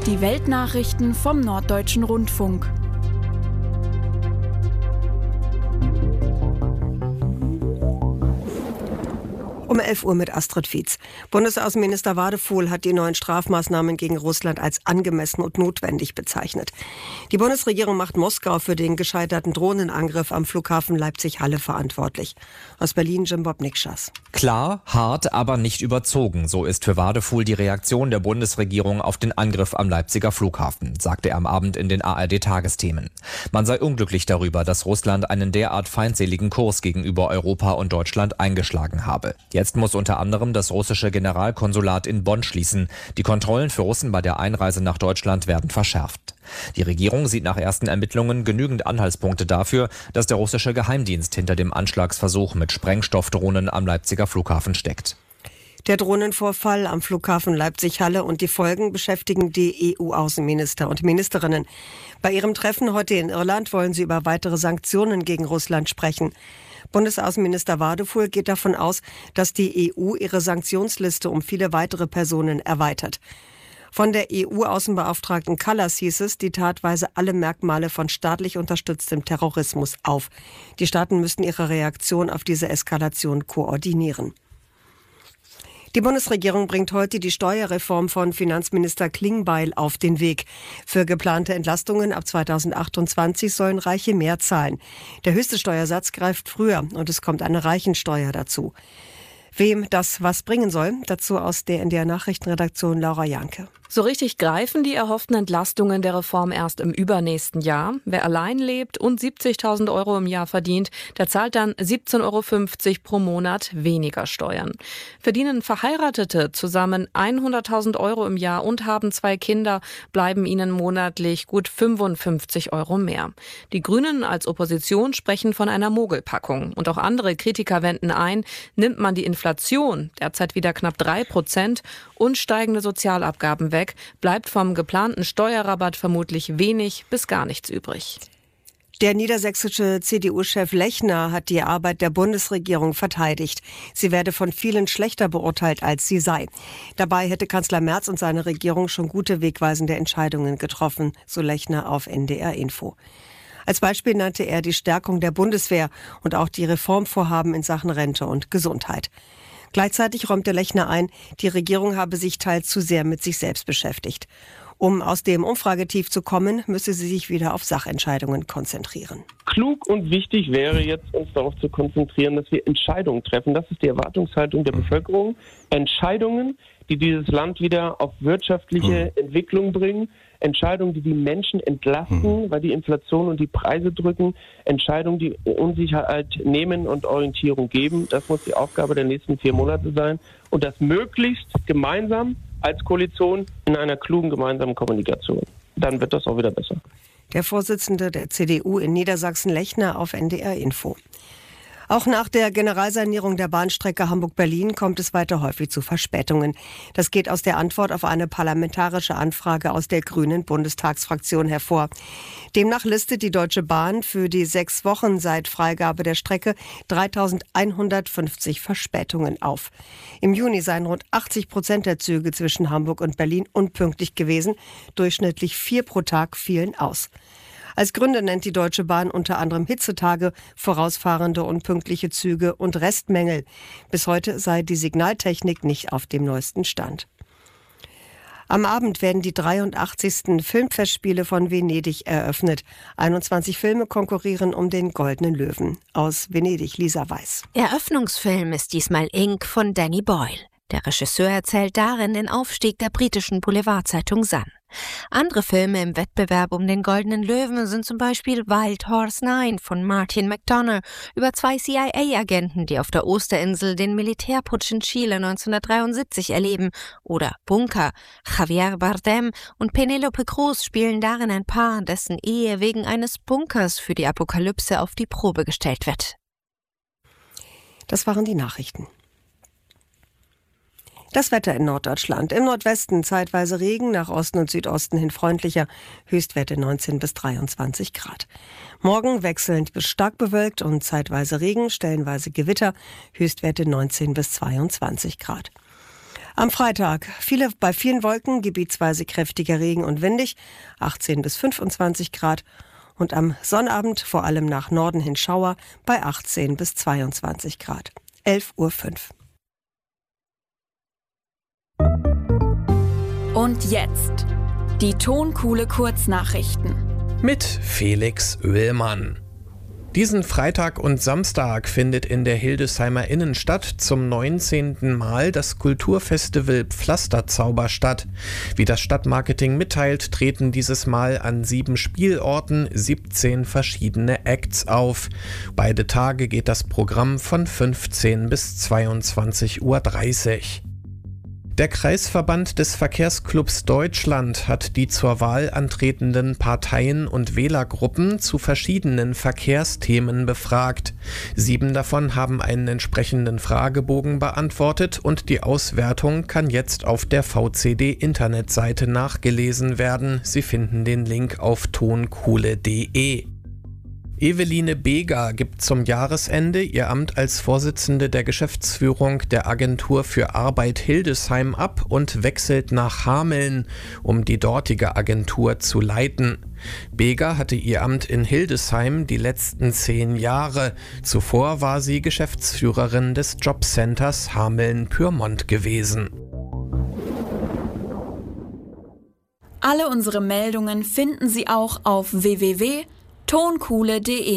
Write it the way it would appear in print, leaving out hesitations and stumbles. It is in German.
Die Weltnachrichten vom Norddeutschen Rundfunk. Um 11 Uhr mit Astrid Fietz. Bundesaußenminister Wadefuhl hat die neuen Strafmaßnahmen gegen Russland als angemessen und notwendig bezeichnet. Die Bundesregierung macht Moskau für den gescheiterten Drohnenangriff am Flughafen Leipzig-Halle verantwortlich. Aus Berlin Jim Bob-Nikschas. Klar, hart, aber nicht überzogen. So ist für Wadefuhl die Reaktion der Bundesregierung auf den Angriff am Leipziger Flughafen, sagte er am Abend in den ARD-Tagesthemen. Man sei unglücklich darüber, dass Russland einen derart feindseligen Kurs gegenüber Europa und Deutschland eingeschlagen habe. Jetzt muss unter anderem das russische Generalkonsulat in Bonn schließen. Die Kontrollen für Russen bei der Einreise nach Deutschland werden verschärft. Die Regierung sieht nach ersten Ermittlungen genügend Anhaltspunkte dafür, dass der russische Geheimdienst hinter dem Anschlagsversuch mit Sprengstoffdrohnen am Leipziger Flughafen steckt. Der Drohnenvorfall am Flughafen Leipzig-Halle und die Folgen beschäftigen die EU-Außenminister und Ministerinnen. Bei ihrem Treffen heute in Irland wollen sie über weitere Sanktionen gegen Russland sprechen. Bundesaußenminister Wadefuhl geht davon aus, dass die EU ihre Sanktionsliste um viele weitere Personen erweitert. Von der EU-Außenbeauftragten Kallas hieß es, die Tat weise alle Merkmale von staatlich unterstütztem Terrorismus auf. Die Staaten müssten ihre Reaktion auf diese Eskalation koordinieren. Die Bundesregierung bringt heute die Steuerreform von Finanzminister Klingbeil auf den Weg. Für geplante Entlastungen ab 2028 sollen Reiche mehr zahlen. Der höchste Steuersatz greift früher und es kommt eine Reichensteuer dazu. Wem das was bringen soll, dazu aus der NDR Nachrichtenredaktion Laura Janke. So richtig greifen die erhofften Entlastungen der Reform erst im übernächsten Jahr. Wer allein lebt und 70.000 Euro im Jahr verdient, der zahlt dann 17,50 Euro pro Monat weniger Steuern. Verdienen Verheiratete zusammen 100.000 Euro im Jahr und haben 2 Kinder, bleiben ihnen monatlich gut 55 Euro mehr. Die Grünen als Opposition sprechen von einer Mogelpackung. Und auch andere Kritiker wenden ein, nimmt man die Inflation, derzeit wieder knapp 3%, und steigende Sozialabgaben weg, bleibt vom geplanten Steuerrabatt vermutlich wenig bis gar nichts übrig. Der niedersächsische CDU-Chef Lechner hat die Arbeit der Bundesregierung verteidigt. Sie werde von vielen schlechter beurteilt, als sie sei. Dabei hätte Kanzler Merz und seine Regierung schon gute wegweisende Entscheidungen getroffen, so Lechner auf NDR Info. Als Beispiel nannte er die Stärkung der Bundeswehr und auch die Reformvorhaben in Sachen Rente und Gesundheit. Gleichzeitig räumte Lechner ein, die Regierung habe sich teils zu sehr mit sich selbst beschäftigt. Um aus dem Umfragetief zu kommen, müsse sie sich wieder auf Sachentscheidungen konzentrieren. Klug und wichtig wäre jetzt, uns darauf zu konzentrieren, dass wir Entscheidungen treffen. Das ist die Erwartungshaltung der Bevölkerung. Entscheidungen, die dieses Land wieder auf wirtschaftliche Entwicklung bringen. Entscheidungen, die die Menschen entlasten, weil die Inflation und die Preise drücken. Entscheidungen, die Unsicherheit nehmen und Orientierung geben. Das muss die Aufgabe der nächsten 4 Monate sein. Und das möglichst gemeinsam als Koalition in einer klugen gemeinsamen Kommunikation. Dann wird das auch wieder besser. Der Vorsitzende der CDU in Niedersachsen Lechner auf NDR Info. Auch nach der Generalsanierung der Bahnstrecke Hamburg-Berlin kommt es weiter häufig zu Verspätungen. Das geht aus der Antwort auf eine parlamentarische Anfrage aus der Grünen Bundestagsfraktion hervor. Demnach listet die Deutsche Bahn für die 6 Wochen seit Freigabe der Strecke 3.150 Verspätungen auf. Im Juni seien rund 80% der Züge zwischen Hamburg und Berlin unpünktlich gewesen. Durchschnittlich 4 pro Tag fielen aus. Als Gründe nennt die Deutsche Bahn unter anderem Hitzetage, vorausfahrende unpünktliche Züge und Restmängel. Bis heute sei die Signaltechnik nicht auf dem neuesten Stand. Am Abend werden die 83. Filmfestspiele von Venedig eröffnet. 21 Filme konkurrieren um den Goldenen Löwen. Aus Venedig, Lisa Weiß. Eröffnungsfilm ist diesmal Ink von Danny Boyle. Der Regisseur erzählt darin den Aufstieg der britischen Boulevardzeitung Sun. Andere Filme im Wettbewerb um den Goldenen Löwen sind zum Beispiel Wild Horse 9 von Martin McDonagh über 2 CIA-Agenten, die auf der Osterinsel den Militärputsch in Chile 1973 erleben, oder Bunker. Javier Bardem und Penélope Cruz spielen darin ein Paar, dessen Ehe wegen eines Bunkers für die Apokalypse auf die Probe gestellt wird. Das waren die Nachrichten. Das Wetter in Norddeutschland. Im Nordwesten zeitweise Regen, nach Osten und Südosten hin freundlicher. Höchstwerte 19 bis 23 Grad. Morgen wechselnd bis stark bewölkt und zeitweise Regen, stellenweise Gewitter. Höchstwerte 19 bis 22 Grad. Am Freitag bei vielen Wolken, gebietsweise kräftiger Regen und windig, 18 bis 25 Grad. Und am Sonnabend vor allem nach Norden hin Schauer bei 18 bis 22 Grad. 11:05 Uhr. Und jetzt die Tonkuhle Kurznachrichten. Mit Felix Oehlmann. Diesen Freitag und Samstag findet in der Hildesheimer Innenstadt zum 19. Mal das Kulturfestival Pflasterzauber statt. Wie das Stadtmarketing mitteilt, treten dieses Mal an 7 Spielorten 17 verschiedene Acts auf. Beide Tage geht das Programm von 15 bis 22:30 Uhr. Der Kreisverband des Verkehrsclubs Deutschland hat die zur Wahl antretenden Parteien und Wählergruppen zu verschiedenen Verkehrsthemen befragt. 7 davon haben einen entsprechenden Fragebogen beantwortet und die Auswertung kann jetzt auf der VCD-Internetseite nachgelesen werden. Sie finden den Link auf tonkuhle.de. Eveline Beger gibt zum Jahresende ihr Amt als Vorsitzende der Geschäftsführung der Agentur für Arbeit Hildesheim ab und wechselt nach Hameln, um die dortige Agentur zu leiten. Beger hatte ihr Amt in Hildesheim die letzten 10 Jahre. Zuvor war sie Geschäftsführerin des Jobcenters Hameln-Pyrmont gewesen. Alle unsere Meldungen finden Sie auch auf www.tonkuhle.de.